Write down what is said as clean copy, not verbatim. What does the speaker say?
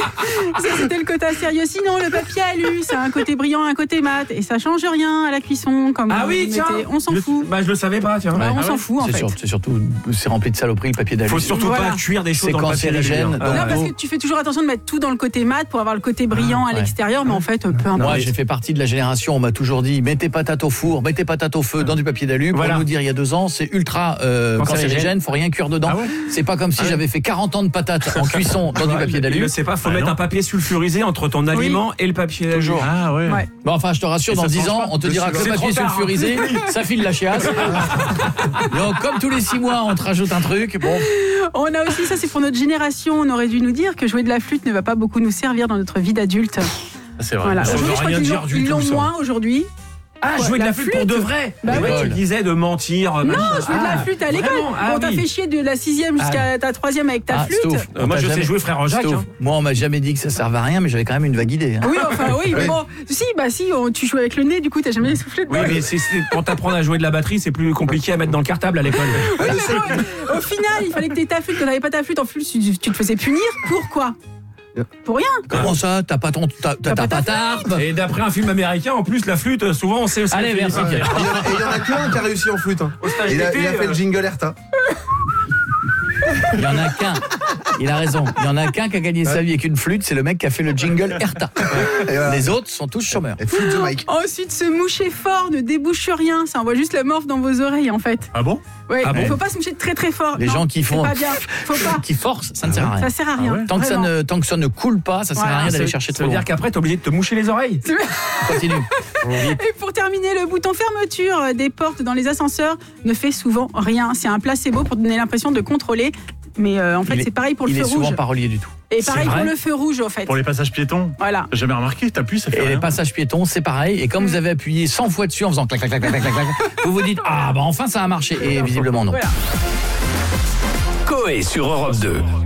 Ça, c'était le côté sérieux. Sinon, le papier alu, ça a un côté brillant, un côté mat. Et ça change rien à la cuisson. Comme on s'en fout. Je le savais pas, tiens. On s'en fout, en fait. C'est surtout, c'est rempli de saloperies, le papier d'alu. Faut surtout pas cuire des choses dans le papier d'alu. Non, parce que tu fais toujours attention de mettre tout dans le côté mat pour avoir le côté brillant à l'extérieur, mais en fait, peu importe. Moi, j'ai fait partie de la génération, on m'a toujours dit, mets tes patates au four, mets tes patates au feu dans du papier d'alu. Pour nous dire, il y a 2 ans, c'est ultra cancérigène, faut rien cuire dedans. C'est pas comme si j'avais fait 40 ans de patates en cuisson dans du papier d'alu. Je sais pas, faut mettre un papier sulfurisé entre ton aliment et le papier d'alu. Toujours. Ah ouais. Bon, enfin, je te rassure, dans 10 ans, on te dira que le papier sulfurisé, ça file la chiasse. Donc, comme tous les 6 mois, on te rajoute un truc. Bon. On a aussi, ça c'est pour notre génération, on aurait dû nous dire que jouer de la flûte ne va pas beaucoup nous servir dans notre vie d'adulte. C'est vrai. Voilà. Ça veut rien dire du tout. Ils l'ont moins aujourd'hui. Jouer de la flûte pour de vrai. Tu disais de mentir. Non, jouer de la flûte à l'école. On t'a fait chier de la 6e jusqu'à ta 3e avec ta flûte. Moi, je sais jouer frère Jacques. Moi, on m'a jamais dit que ça servait à rien, mais j'avais quand même une vague idée. Oui, mais bon. Si, tu joues avec le nez, du coup, t'as jamais soufflé de Oui, mais pour t'apprendre à jouer de la batterie, c'est plus compliqué à mettre dans le cartable à l'école. Au final, il fallait que t'aies ta flûte. Quand t'avais pas ta flûte, en flûte, tu te faisais punir. Pourquoi ? Pour rien. Comment ça ? T'as pas ta tarpe ? Et d'après un film américain, en plus, la flûte, souvent, on sait aussi. Allez, merci. Et il y en a qu'un qui a réussi en flûte. Il a fait le jingle Erta. Il y en a qu'un. Il a raison. Il y en a qu'un qui a gagné sa vie avec une flûte, c'est le mec qui a fait le jingle Erta. Les autres sont tous chômeurs. Flûte de Mike. Ensuite, se moucher fort ne débouche rien. Ça envoie juste la morphe dans vos oreilles, en fait. Ah bon ? Ouais, faut pas se moucher très très fort. Les gens qui font, pas bien. Faut pas. qui forcent, ça ne sert à rien. Ça sert à rien. Tant que ça ne coule pas, ça sert à rien d'aller chercher trop loin. Ça veut dire qu'après, t'es obligé de te moucher les oreilles. Continue. Et pour terminer, le bouton fermeture des portes dans les ascenseurs ne fait souvent rien. C'est un placebo pour donner l'impression de contrôler. Mais en fait, c'est pareil pour le feu rouge. Il est souvent pas relié du tout. Et pareil pour le feu rouge, en fait. Pour les passages piétons. Voilà. J'ai jamais remarqué, t'appuies, ça fait rien. Et les passages piétons, c'est pareil. Et comme vous avez appuyé 100 fois dessus en faisant clac, clac, clac, clac, clac, clac, vous vous dites, enfin, ça a marché. Et visiblement, non. Voilà. Coé sur Europe 2.